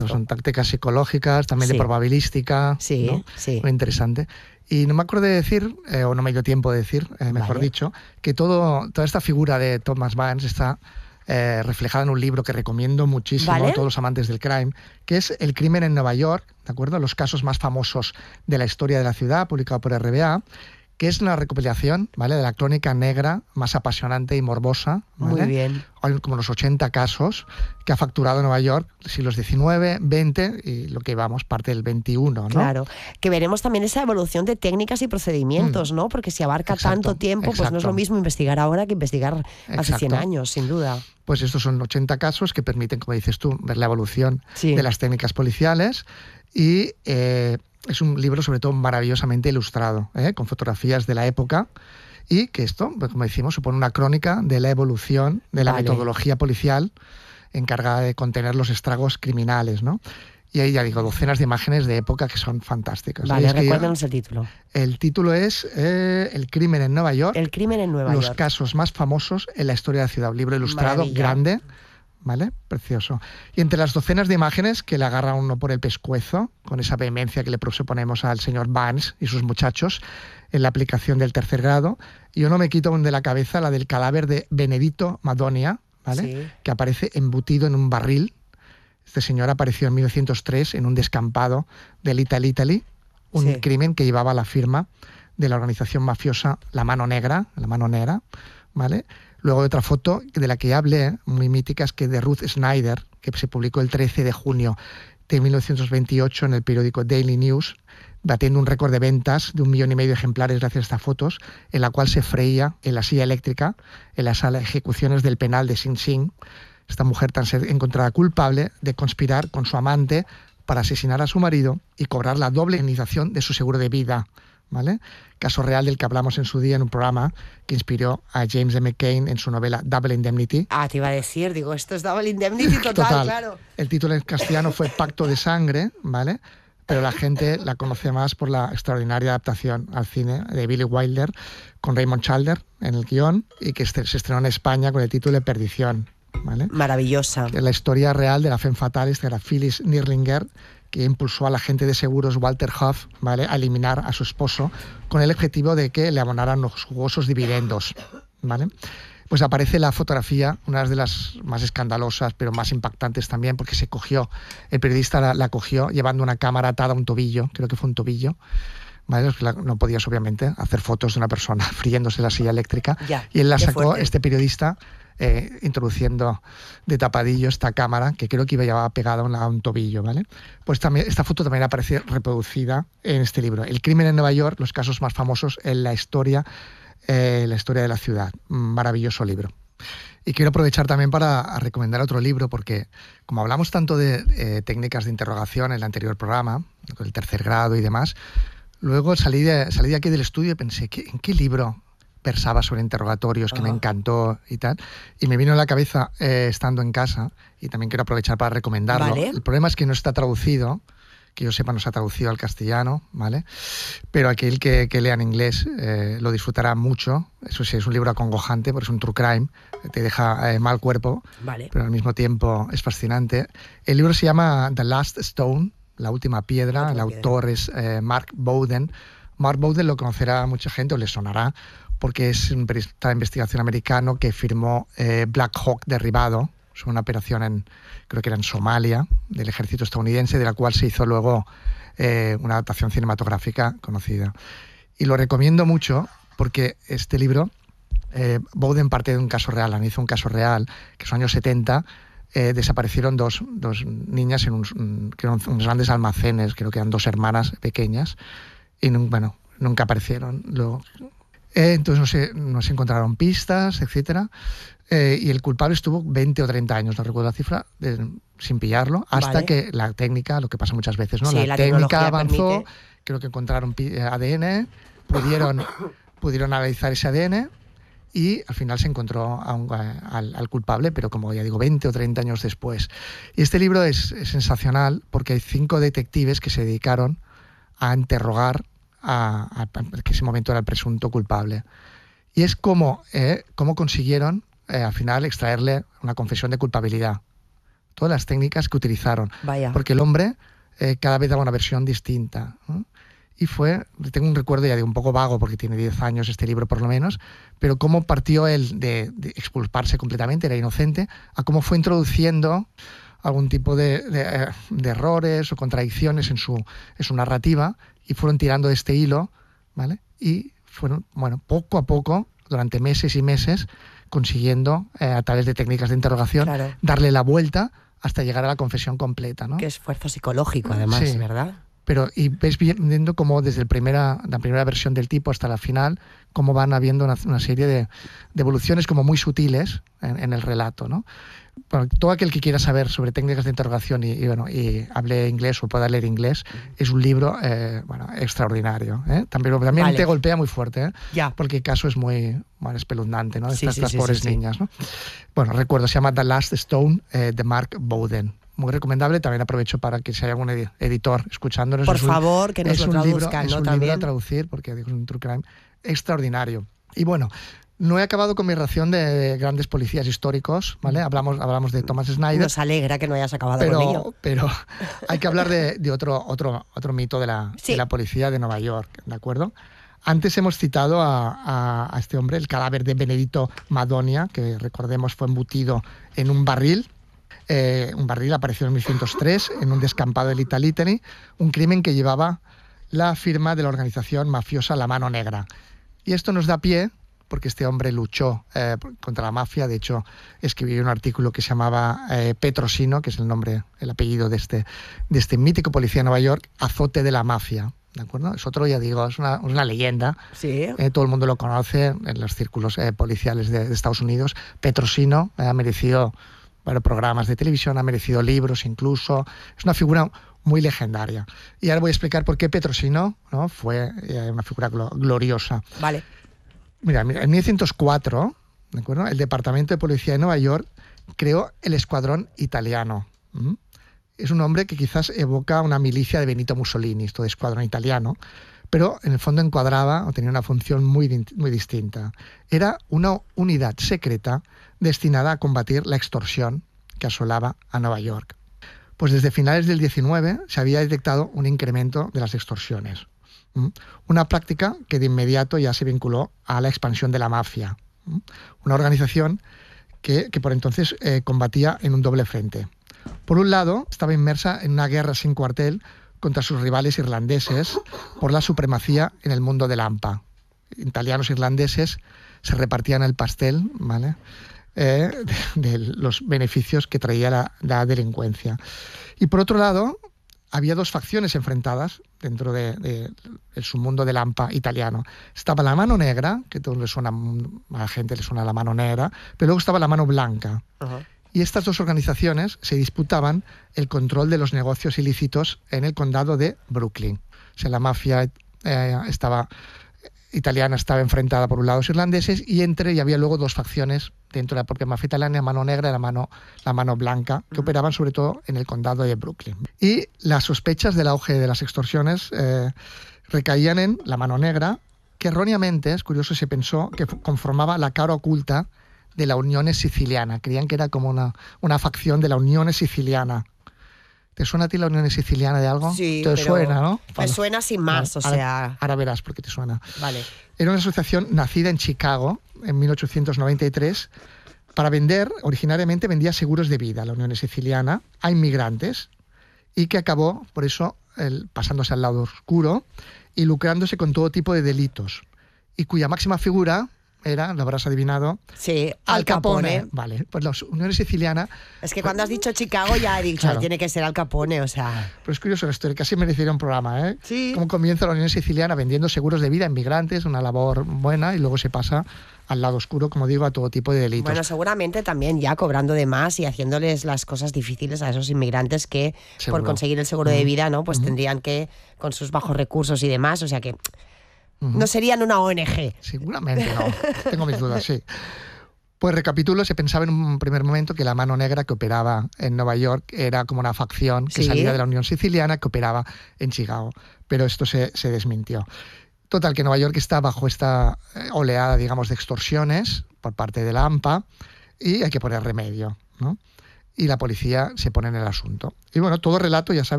Son tácticas psicológicas, también de probabilística. Sí, ¿no? sí. Muy interesante. Y no me acuerdo de decir, o no me dio tiempo de decir, mejor dicho, que toda esta figura de Thomas Vance está reflejada en un libro que recomiendo muchísimo a todos los amantes del crime, que es El crimen en Nueva York, ¿de acuerdo? Los casos más famosos de la historia de la ciudad, publicado por RBA, que es una recopilación, ¿vale?, de la crónica negra más apasionante y morbosa, ¿vale? Muy bien. Hay como los 80 casos que ha facturado Nueva York, siglos XIX, XX y lo que vamos, parte del XXI, ¿no? Claro, que veremos también esa evolución de técnicas y procedimientos, ¿no? Porque si abarca tanto tiempo, pues no es lo mismo investigar ahora que investigar hace 100 años, sin duda. Pues estos son 80 casos que permiten, como dices tú, ver la evolución de las técnicas policiales y es un libro sobre todo maravillosamente ilustrado, con fotografías de la época y que esto, pues, como decimos, supone una crónica de la evolución de la metodología policial encargada de contener los estragos criminales, ¿no? Y ahí ya digo, docenas de imágenes de época que son fantásticas. Vale, recuérdanos el título. El título es El crimen en Nueva York. El crimen en Nueva York. Los casos más famosos en la historia de la ciudad. Un libro ilustrado, grande, ¿vale? Precioso. Y entre las docenas de imágenes que le agarra uno por el pescuezo, con esa vehemencia que le proponemos al señor Vance y sus muchachos en la aplicación del tercer grado, yo no me quito aún de la cabeza la del cadáver de Benedito Madonia, ¿vale? Que aparece embutido en un barril. Este señor apareció en 1903 en un descampado de Little Italy, un crimen que llevaba la firma de la organización mafiosa La Mano Negra, ¿vale? Luego otra foto de la que ya hablé, muy mítica, es que de Ruth Snyder, que se publicó el 13 de junio de 1928 en el periódico Daily News, batiendo un récord de ventas de 1,5 millones de ejemplares gracias a estas fotos, en la cual se freía en la silla eléctrica en la sala de ejecuciones del penal de Sing Sing. Esta mujer tan ser encontrada culpable de conspirar con su amante para asesinar a su marido y cobrar la doble indemnización de su seguro de vida, ¿vale? Caso real del que hablamos en su día en un programa que inspiró a James M. Cain en su novela Double Indemnity. Ah, te iba a decir, digo, esto es Double Indemnity total, claro. El título en castellano fue Pacto de Sangre, ¿vale? Pero la gente la conoce más por la extraordinaria adaptación al cine de Billy Wilder con Raymond Chandler en el guión y que se estrenó en España con el título de Perdición, ¿vale? Maravillosa. Que es la historia real de la femme fatale, era Phyllis Nierlinger, que impulsó al agente de seguros Walter Huff, ¿vale?, a eliminar a su esposo con el objetivo de que le abonaran los jugosos dividendos, ¿vale? Pues aparece la fotografía, una de las más escandalosas, pero más impactantes también, porque el periodista la cogió llevando una cámara atada a un tobillo, creo que fue un tobillo, ¿vale? No podías, obviamente, hacer fotos de una persona friéndose la silla eléctrica, y él la sacó, este periodista, introduciendo de tapadillo esta cámara, que creo que iba pegada a un tobillo, ¿vale? Pues también, esta foto también aparece reproducida en este libro. El crimen en Nueva York, los casos más famosos en la historia de la ciudad. Maravilloso libro. Y quiero aprovechar también para recomendar otro libro, porque como hablamos tanto de técnicas de interrogación en el anterior programa, con el tercer grado y demás, luego salí de aquí del estudio y pensé, ¿en qué libro versaba sobre interrogatorios que me encantó y tal? Y me vino a la cabeza estando en casa, y también quiero aprovechar para recomendarlo. Vale. El problema es que no está traducido, que yo sepa no se ha traducido al castellano, ¿vale? Pero aquel que lea en inglés lo disfrutará mucho. Eso sí, es un libro acongojante, porque es un true crime, te deja mal cuerpo, pero al mismo tiempo es fascinante. El libro se llama The Last Stone, La Última Piedra. El autor es Mark Bowden. Mark Bowden lo conocerá mucha gente, o le sonará, porque es un periodista de investigación americano que firmó Black Hawk Derribado, sobre una operación creo que era en Somalia, del ejército estadounidense, de la cual se hizo luego una adaptación cinematográfica conocida. Y lo recomiendo mucho porque este libro, Bowden parte de un caso real, analiza un caso real, que en los años 70 desaparecieron dos niñas en unos grandes almacenes, creo que eran 2 hermanas pequeñas, y nunca aparecieron. Entonces no se encontraron pistas, etcétera, y el culpable estuvo 20 o 30 años, no recuerdo la cifra, sin pillarlo, hasta que la técnica, lo que pasa muchas veces, ¿no? Sí, la técnica avanzó, permite. Creo que encontraron ADN, pudieron analizar ese ADN y al final se encontró al culpable, pero como ya digo, 20 o 30 años después. Y este libro es sensacional porque hay 5 detectives que se dedicaron a interrogar que ese momento era el presunto culpable. Y es cómo consiguieron al final extraerle una confesión de culpabilidad, todas las técnicas que utilizaron. Vaya. Porque el hombre cada vez daba una versión distinta, ¿no? Y tengo un recuerdo ya de un poco vago, porque tiene 10 años este libro por lo menos, pero cómo partió él de exculparse completamente, era inocente, a cómo fue introduciendo algún tipo de errores o contradicciones en su narrativa, y fueron tirando de este hilo, ¿vale? Y fueron, poco a poco, durante meses y meses, consiguiendo, a través de técnicas de interrogación, darle la vuelta hasta llegar a la confesión completa, ¿no? Qué esfuerzo psicológico, además, sí. ¿Verdad? Y ves viendo cómo desde la primera versión del tipo hasta la final, cómo van habiendo una serie de evoluciones como muy sutiles en el relato, ¿no? Bueno, todo aquel que quiera saber sobre técnicas de interrogación y hable inglés o pueda leer inglés, es un libro extraordinario, ¿eh? También te golpea muy fuerte, ¿eh? Ya. Porque el caso es muy espeluznante, ¿no? De estas pobres niñas, ¿no? Sí. Bueno, recuerdo, se llama The Last Stone, de Mark Bowden. Muy recomendable. También aprovecho para que si hay algún editor escuchándonos. Por favor, que nos lo traduzcan, ¿no? Es un libro a traducir, porque es un true crime extraordinario. Y bueno, no he acabado con mi ración de grandes policías históricos, ¿vale? Hablamos de Thomas Snyder. Nos alegra que no hayas acabado con ello. Pero hay que hablar de otro mito de la policía de Nueva York, ¿de acuerdo? Antes hemos citado a este hombre, el cadáver de Benedetto Madonia, que recordemos fue embutido en un barril. Un barril apareció en 1903 en un descampado de Little Italy, un crimen que llevaba la firma de la organización mafiosa La Mano Negra. Y esto nos da pie, porque este hombre luchó contra la mafia. De hecho, escribió un artículo que se llamaba Petrosino, que es el apellido de este mítico policía de Nueva York, azote de la mafia. ¿De acuerdo? Es otro, ya digo, es una leyenda. Sí. Todo el mundo lo conoce en los círculos policiales de Estados Unidos. Petrosino ha merecido programas de televisión, ha merecido libros incluso. Es una figura muy legendaria. Y ahora voy a explicar por qué Petrosino, ¿no? Fue una figura gloriosa. Vale. Mira, en 1904, ¿de acuerdo? El Departamento de Policía de Nueva York creó el Escuadrón Italiano. Es un nombre que quizás evoca una milicia de Benito Mussolini, esto de escuadrón italiano, pero en el fondo encuadraba o tenía una función muy distinta. Era una unidad secreta destinada a combatir la extorsión que asolaba a Nueva York. Pues desde finales del 19 se había detectado un incremento de las extorsiones. Una práctica que de inmediato ya se vinculó a la expansión de la mafia. Una organización que por entonces combatía en un doble frente. Por un lado, estaba inmersa en una guerra sin cuartel contra sus rivales irlandeses por la supremacía en el mundo del AMPA. Italianos e irlandeses se repartían el pastel, ¿vale? De los beneficios que traía la delincuencia. Y por otro lado, había dos facciones enfrentadas dentro de su mundo del AMPA italiano. Estaba la mano negra, que todo a la gente le suena la mano negra, pero luego estaba la mano blanca. Uh-huh. Y estas dos organizaciones se disputaban el control de los negocios ilícitos en el condado de Brooklyn. O sea, la mafia italiana estaba enfrentada por un lado a los irlandeses, y había luego dos facciones dentro de la propia mafia italiana, la mano negra y la mano blanca, que operaban sobre todo en el condado de Brooklyn. Y las sospechas del auge de las extorsiones recaían en la mano negra, que erróneamente, es curioso, se pensó que conformaba la cara oculta de la Unione Siciliana. Creían que era como una facción de la Unione Siciliana. ¿Te suena a ti la Unión Siciliana de algo? Sí, te suena, ¿no? Me suena sin más, Ahora verás por qué te suena. Vale. Era una asociación nacida en Chicago en 1893 para originariamente vendía seguros de vida, la Unión Siciliana, a inmigrantes, y que acabó, por eso, pasándose al lado oscuro y lucrándose con todo tipo de delitos, y cuya máxima figura era, lo habrás adivinado, sí, Al Capone. Vale, pues la Unión Siciliana... Es que cuando has dicho Chicago ya he dicho, claro, tiene que ser Al Capone, o sea... Pero es curioso la historia, casi merecería un programa, ¿eh? Sí. Cómo comienza la Unión Siciliana vendiendo seguros de vida a inmigrantes, una labor buena, y luego se pasa al lado oscuro, como digo, a todo tipo de delitos. Bueno, seguramente también ya cobrando de más y haciéndoles las cosas difíciles a esos inmigrantes que, por conseguir el seguro de vida, ¿no? Pues tendrían que, con sus bajos recursos y demás, o sea que... No serían una ONG. Seguramente no. Tengo mis dudas, sí. Pues recapitulo, se pensaba en un primer momento que la mano negra que operaba en Nueva York era como una facción que salía de la Unión Siciliana que operaba en Chicago. Pero esto se desmintió. Total, que Nueva York está bajo esta oleada, digamos, de extorsiones por parte de la AMPA, y hay que poner remedio, ¿no? y la policía se pone en el asunto. Y bueno, todo relato, ya sabes,